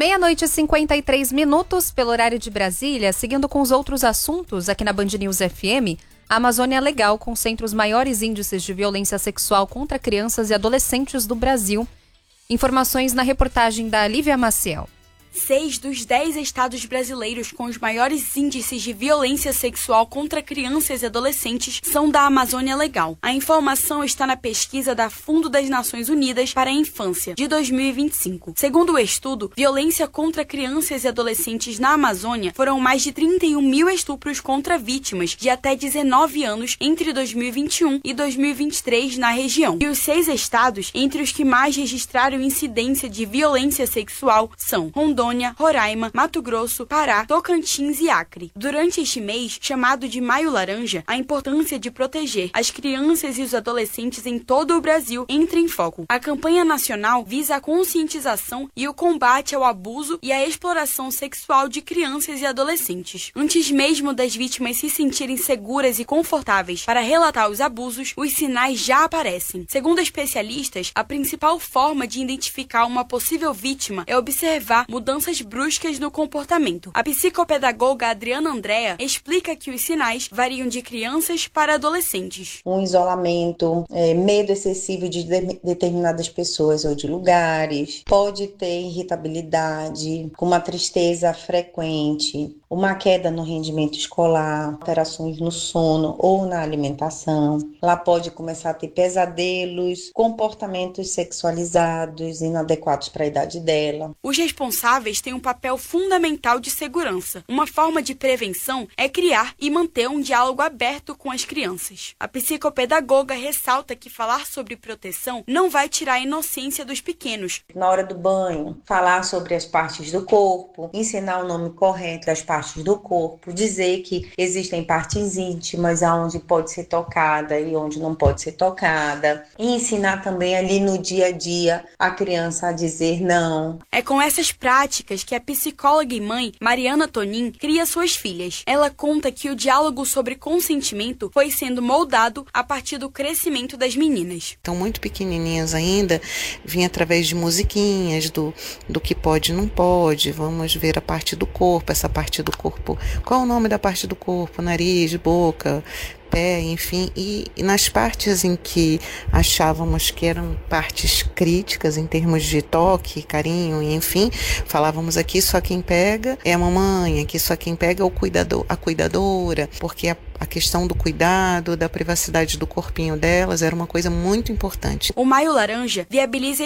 12h53 pelo horário de Brasília, seguindo com os outros assuntos aqui na Band News FM. A Amazônia é Legal concentra os maiores índices de violência sexual contra crianças e adolescentes do Brasil. Informações na reportagem da Lívia Maciel. 6 dos 10 estados brasileiros com os maiores índices de violência sexual contra crianças e adolescentes são da Amazônia Legal. A informação está na pesquisa da Fundo das Nações Unidas para a Infância, de 2025. Segundo o estudo, violência contra crianças e adolescentes na Amazônia foram mais de 31 mil estupros contra vítimas de até 19 anos entre 2021 e 2023 na região. E os 6 estados entre os que mais registraram incidência de violência sexual são Rondônia, Roraima, Mato Grosso, Pará, Tocantins e Acre. Durante este mês, chamado de Maio Laranja, a importância de proteger as crianças e os adolescentes em todo o Brasil entra em foco. A campanha nacional visa a conscientização e o combate ao abuso e à exploração sexual de crianças e adolescentes. Antes mesmo das vítimas se sentirem seguras e confortáveis para relatar os abusos, os sinais já aparecem. Segundo especialistas, a principal forma de identificar uma possível vítima é observar mudanças bruscas no comportamento. A psicopedagoga Adriana Andrea explica que os sinais variam de crianças para adolescentes. Um isolamento, medo excessivo de determinadas pessoas ou de lugares, pode ter irritabilidade, uma tristeza frequente, uma queda no rendimento escolar, alterações no sono ou na alimentação. Ela pode começar a ter pesadelos, comportamentos sexualizados, inadequados para a idade dela. Os responsáveis têm um papel fundamental de segurança. Uma forma de prevenção é criar e manter um diálogo aberto com as crianças. A psicopedagoga ressalta que falar sobre proteção não vai tirar a inocência dos pequenos. Na hora do banho, falar sobre as partes do corpo, ensinar o nome correto das partes do corpo, dizer que existem partes íntimas onde pode ser tocada e onde não pode ser tocada, e ensinar também ali no dia a dia a criança a dizer não. É com essas práticas que a psicóloga e mãe Mariana Tonin cria suas filhas. Ela conta que o diálogo sobre consentimento foi sendo moldado a partir do crescimento das meninas. Então, muito pequenininhas ainda, vinha através de musiquinhas, do que pode e não pode, vamos ver a parte do corpo, essa parte do corpo, qual o nome da parte do corpo, nariz, boca, pé, enfim, e nas partes em que achávamos que eram partes críticas em termos de toque, carinho, enfim, falávamos aqui só quem pega é a mamãe, aqui só quem pega é o cuidador, a cuidadora, porque a questão do cuidado, da privacidade do corpinho delas era uma coisa muito importante. O Maio Laranja viabiliza